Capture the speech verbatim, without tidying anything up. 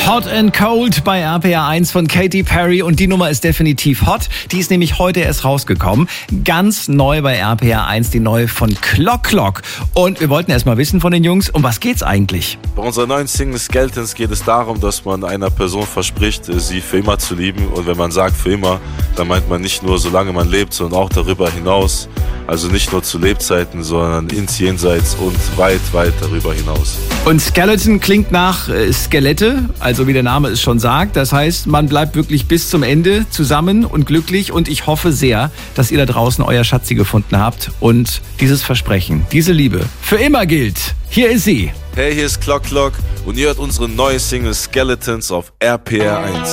Hot and Cold bei R P R eins von Katy Perry und die Nummer ist definitiv hot. Die ist nämlich heute erst rausgekommen. Ganz neu bei R P R eins, die neue von Clock Clock. Und wir wollten erst mal wissen von den Jungs, um was geht's eigentlich? Bei unserer neuen Single Skeletons geht es darum, dass man einer Person verspricht, sie für immer zu lieben. Und wenn man sagt für immer, dann meint man nicht nur solange man lebt, sondern auch darüber hinaus. Also nicht nur zu Lebzeiten, sondern ins Jenseits und weit, weit darüber hinaus. Und Skeleton klingt nach äh, Skelette, also wie der Name es schon sagt. Das heißt, man bleibt wirklich bis zum Ende zusammen und glücklich. Und ich hoffe sehr, dass ihr da draußen euer Schatzi gefunden habt und dieses Versprechen, diese Liebe für immer gilt. Hier ist sie. Hey, hier ist Clock Clock und ihr hört unsere neue Single Skeletons auf R P R eins.